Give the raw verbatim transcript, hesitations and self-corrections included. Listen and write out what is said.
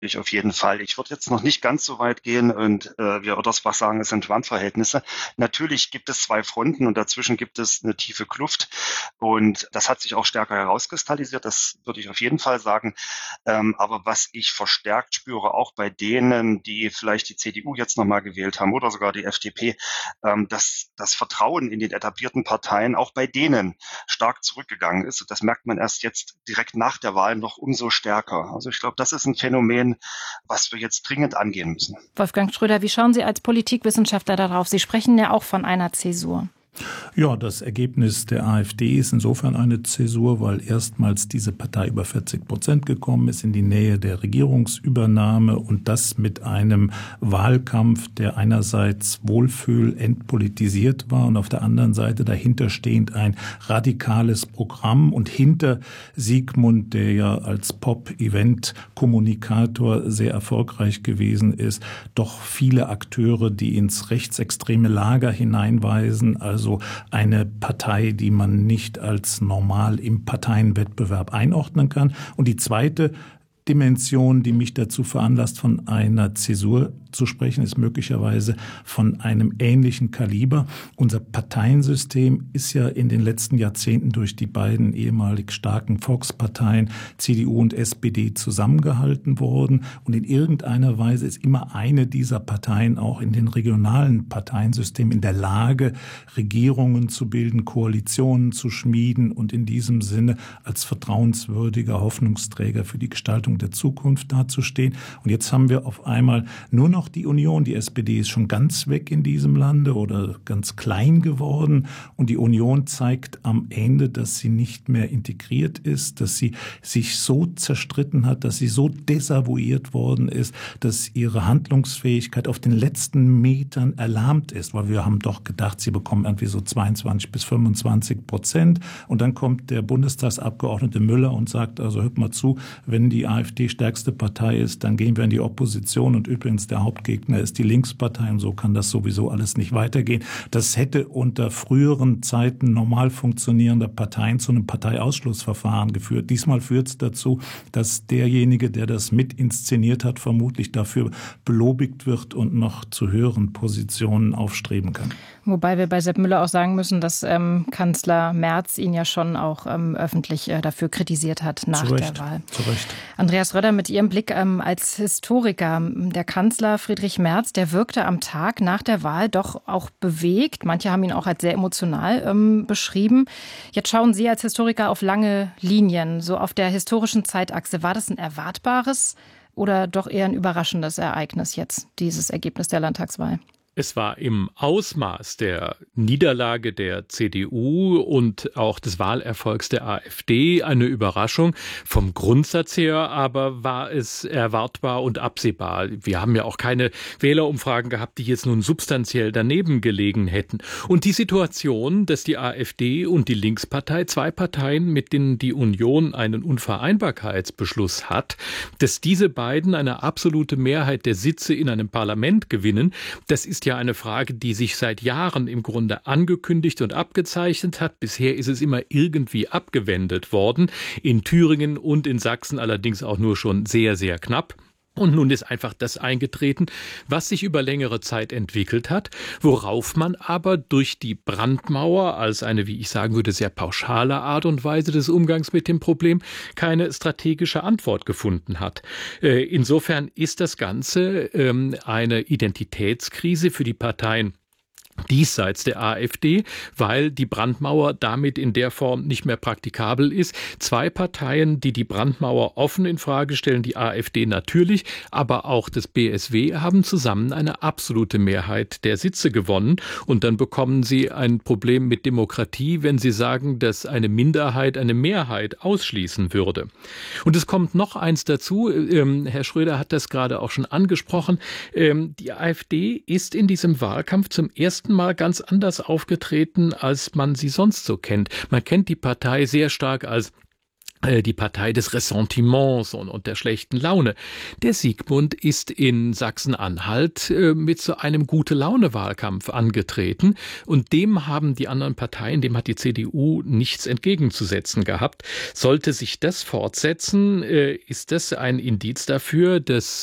Ich auf jeden Fall. Ich würde jetzt noch nicht ganz so weit gehen und äh, wie Ottersbach sagen, es sind Wandverhältnisse. Natürlich gibt es zwei Fronten und dazwischen gibt es eine tiefe Kluft und das hat sich auch stärker herauskristallisiert, das würde ich auf jeden Fall sagen. Ähm, aber was ich verstärkt spüre, auch bei denen, die vielleicht die C D U jetzt nochmal gewählt haben oder sogar die F D P, ähm, dass das Vertrauen in den etablierten Parteien auch bei denen stark zurückgegangen ist. Und das merkt man erst jetzt direkt nach der Wahl noch umso stärker. Also ich glaube, das ist ein Phänomen, was wir jetzt dringend angehen müssen. Wolfgang Schröder, wie schauen Sie als Politikwissenschaftler darauf? Sie sprechen ja auch von einer Zäsur. Ja, das Ergebnis der AfD ist insofern eine Zäsur, weil erstmals diese Partei über vierzig Prozent gekommen ist, in die Nähe der Regierungsübernahme und das mit einem Wahlkampf, der einerseits wohlfühl entpolitisiert war und auf der anderen Seite dahinterstehend ein radikales Programm und hinter Sigmund, der ja als Pop-Event-Kommunikator sehr erfolgreich gewesen ist, doch viele Akteure, die ins rechtsextreme Lager hineinweisen, also Also eine Partei, die man nicht als normal im Parteienwettbewerb einordnen kann. Und die zweite Dimension, die mich dazu veranlasst, von einer Zäsur zu sprechen, ist möglicherweise von einem ähnlichen Kaliber. Unser Parteiensystem ist ja in den letzten Jahrzehnten durch die beiden ehemalig starken Volksparteien C D U und S P D zusammengehalten worden. Und in irgendeiner Weise ist immer eine dieser Parteien auch in den regionalen Parteiensystemen in der Lage, Regierungen zu bilden, Koalitionen zu schmieden und in diesem Sinne als vertrauenswürdiger Hoffnungsträger für die Gestaltung der Zukunft dazustehen. Und jetzt haben wir auf einmal nur noch die Union. Die S P D ist schon ganz weg in diesem Lande oder ganz klein geworden. Und die Union zeigt am Ende, dass sie nicht mehr integriert ist, dass sie sich so zerstritten hat, dass sie so desavouiert worden ist, dass ihre Handlungsfähigkeit auf den letzten Metern erlahmt ist. Weil wir haben doch gedacht, sie bekommen irgendwie so zweiundzwanzig bis fünfundzwanzig Prozent. Und dann kommt der Bundestagsabgeordnete Müller und sagt, also hört mal zu, wenn die AfD stärkste Partei ist, dann gehen wir in die Opposition und übrigens der Hauptgegner ist die Linkspartei und so kann das sowieso alles nicht weitergehen. Das hätte unter früheren Zeiten normal funktionierender Parteien zu einem Parteiausschlussverfahren geführt. Diesmal führt es dazu, dass derjenige, der das mit inszeniert hat, vermutlich dafür belobigt wird und noch zu höheren Positionen aufstreben kann. Wobei wir bei Sepp Müller auch sagen müssen, dass ähm, Kanzler Merz ihn ja schon auch ähm, öffentlich äh, dafür kritisiert hat nach Zu Recht, der Wahl. zu Recht. Andreas Röder, mit Ihrem Blick ähm, als Historiker, der Kanzler Friedrich Merz, der wirkte am Tag nach der Wahl doch auch bewegt. Manche haben ihn auch als sehr emotional ähm, beschrieben. Jetzt schauen Sie als Historiker auf lange Linien, so auf der historischen Zeitachse. War das ein erwartbares oder doch eher ein überraschendes Ereignis jetzt, dieses Ergebnis der Landtagswahl? Es war im Ausmaß der Niederlage der C D U und auch des Wahlerfolgs der AfD eine Überraschung. Vom Grundsatz her aber war es erwartbar und absehbar. Wir haben ja auch keine Wählerumfragen gehabt, die jetzt nun substanziell daneben gelegen hätten. Und die Situation, dass die AfD und die Linkspartei, zwei Parteien, mit denen die Union einen Unvereinbarkeitsbeschluss hat, dass diese beiden eine absolute Mehrheit der Sitze in einem Parlament gewinnen, das ist ja eine Frage, die sich seit Jahren im Grunde angekündigt und abgezeichnet hat. Bisher ist es immer irgendwie abgewendet worden. In Thüringen und in Sachsen allerdings auch nur schon sehr, sehr knapp. Und nun ist einfach das eingetreten, was sich über längere Zeit entwickelt hat, worauf man aber durch die Brandmauer als eine, wie ich sagen würde, sehr pauschale Art und Weise des Umgangs mit dem Problem keine strategische Antwort gefunden hat. Insofern ist das Ganze eine Identitätskrise für die Parteien diesseits der AfD, weil die Brandmauer damit in der Form nicht mehr praktikabel ist. Zwei Parteien, die die Brandmauer offen in Frage stellen, die AfD natürlich, aber auch das B S W, haben zusammen eine absolute Mehrheit der Sitze gewonnen. Und dann bekommen sie ein Problem mit Demokratie, wenn sie sagen, dass eine Minderheit eine Mehrheit ausschließen würde. Und es kommt noch eins dazu, ähm, Herr Schröder hat das gerade auch schon angesprochen, ähm, die AfD ist in diesem Wahlkampf zum ersten Mal ganz anders aufgetreten, als man sie sonst so kennt. Man kennt die Partei sehr stark als die Partei des Ressentiments und, und der schlechten Laune. Der Siegmund ist in Sachsen-Anhalt äh, mit so einem Gute-Laune-Wahlkampf angetreten und dem haben die anderen Parteien, dem hat die C D U nichts entgegenzusetzen gehabt. Sollte sich das fortsetzen, äh, ist das ein Indiz dafür, dass